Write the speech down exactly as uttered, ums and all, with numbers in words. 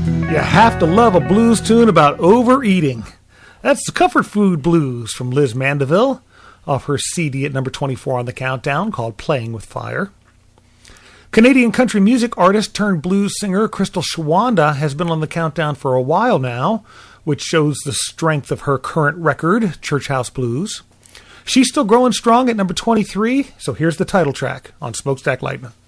You have to love a blues tune about overeating. That's the Comfort Food Blues from Liz Mandeville off her C D at number twenty-four on the countdown called Playing with Fire. Canadian country music artist turned blues singer Crystal Shawanda has been on the countdown for a while now, which shows the strength of her current record, Church House Blues. She's still growing strong at number twenty-three, so here's the title track on Smokestack Lightning.